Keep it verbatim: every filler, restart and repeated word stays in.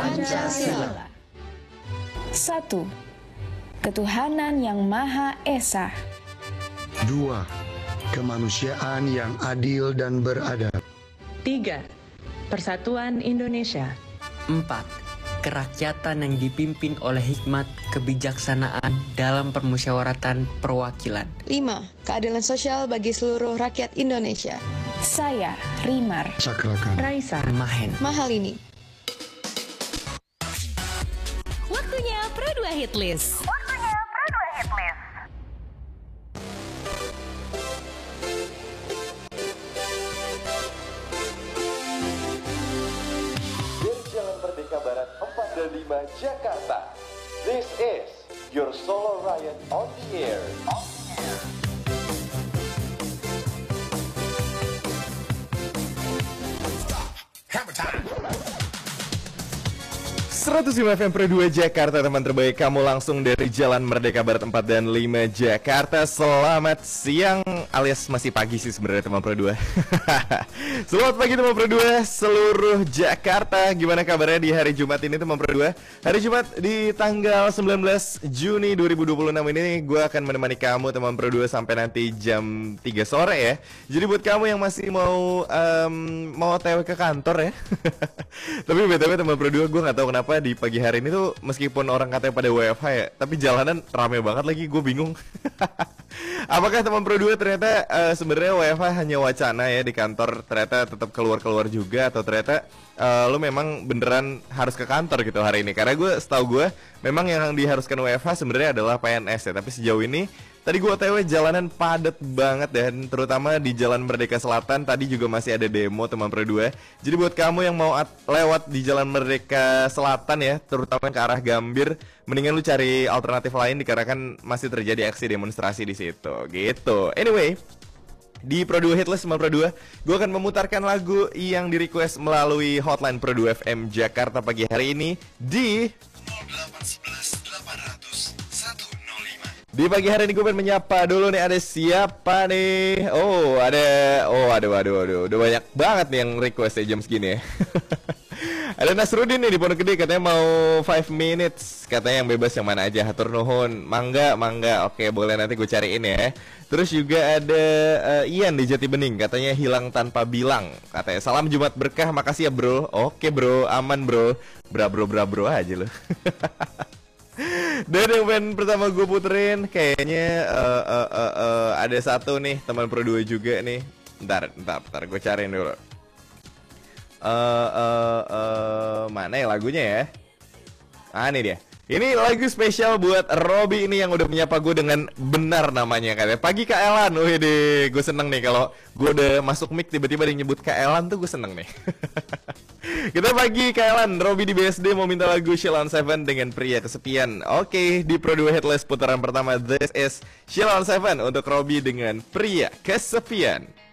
Pancasila. Satu, ketuhanan yang Maha Esa. Dua, kemanusiaan yang adil dan beradab. Tiga, persatuan Indonesia. Empat, kerakyatan yang dipimpin oleh hikmat kebijaksanaan dalam permusyawaratan perwakilan. Lima, keadilan sosial bagi seluruh rakyat Indonesia. Saya, Rimar Sakrakan. Raisa. Mahen. Mahalini. Waktunya Pro dua Hitlist. Waktunya Pro dua Hitlist. Dari Jalan Merdeka Barat empat dan lima Jakarta. This is your Solo Riot on the air. On the air. seratus lima F M Pro dua Jakarta, teman terbaik kamu langsung dari Jalan Merdeka Barat empat dan lima Jakarta. Selamat siang alias masih pagi sih sebenarnya teman Pro dua. Selamat pagi teman Pro dua seluruh Jakarta. Gimana kabarnya di hari Jumat ini teman Pro dua? Hari Jumat di tanggal sembilan belas Juni dua ribu dua puluh enam ini gue akan menemani kamu teman Pro dua sampai nanti jam tiga sore ya. Jadi buat kamu yang masih mau um, mau O T W ke kantor ya. Tapi B T W teman Pro dua, gue gak tahu kenapa di pagi hari ini tuh meskipun orang katanya pada W F H ya, tapi jalanan rame banget lagi, gue bingung. Apakah teman Pro dua ternyata uh, sebenarnya W F H hanya wacana ya di kantor, ternyata tetap keluar-keluar juga, atau ternyata uh, lu memang beneran harus ke kantor gitu hari ini? Karena gue setahu gue memang yang diharuskan W F H sebenarnya adalah P N S ya, tapi sejauh ini tadi gue O T W jalanan padat banget dan terutama di Jalan Merdeka Selatan tadi juga masih ada demo teman Pro dua. Jadi buat kamu yang mau lewat di Jalan Merdeka Selatan ya, terutama ke arah Gambir, mendingan lu cari alternatif lain dikarenakan masih terjadi aksi demonstrasi di situ gitu. Anyway, di Pro dua Hitlist teman Pro dua, gue akan memutarkan lagu yang di request melalui hotline Pro dua F M Jakarta pagi hari ini di nol delapan satu satu delapan nol nol satu nol lima. Di pagi hari ini gue pengen menyapa dulu nih, ada siapa nih? Oh ada, oh aduh aduh aduh, udah banyak banget nih yang request ya jam segini ya. Ada Nasrudin nih di Pondok Gede, katanya mau five minutes, katanya yang bebas yang mana aja, hatur nuhun, mangga mangga, oke boleh nanti gue cariin ya. Terus juga ada uh, Ian di Jati Bening, katanya hilang tanpa bilang, katanya salam Jumat berkah, makasih ya bro. Oke bro, aman bro, bra bro bra bro aja lo. Dan yang band pertama gue puterin kayaknya uh, uh, uh, uh, ada satu nih teman Pro dua juga nih. Ntar, ntar, ntar gue cariin dulu. Uh, uh, uh, mana ya lagunya ya? Ah ini dia. Ini lagu spesial buat Robby ini yang udah menyapa gue dengan benar namanya katanya. Pagi Kak Elan, wih deh, gue seneng nih kalau gue udah masuk mic tiba-tiba dia nyebut Kak Elan tuh gue seneng nih. Kita pagi Kak Elan, Robby di B S D mau minta lagu Sheila on Seven dengan Pria Kesepian. Oke, di Pro dua Hitlist putaran pertama, this is Sheila on Seven untuk Robby dengan Pria Kesepian.